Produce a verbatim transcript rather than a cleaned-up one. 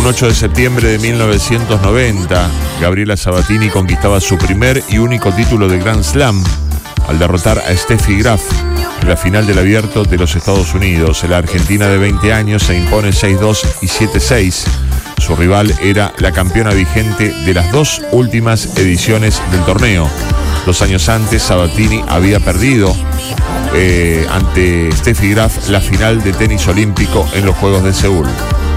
ocho de septiembre de mil novecientos noventa, Gabriela Sabatini conquistaba su primer y único título de Grand Slam al derrotar a Steffi Graf en la final del Abierto de los Estados Unidos. La argentina de veinte años se impone seis dos y siete seis. Su rival era la campeona vigente de las dos últimas ediciones del torneo. Dos años antes, Sabatini había perdido eh, ante Steffi Graf la final de tenis olímpico en los Juegos de Seúl.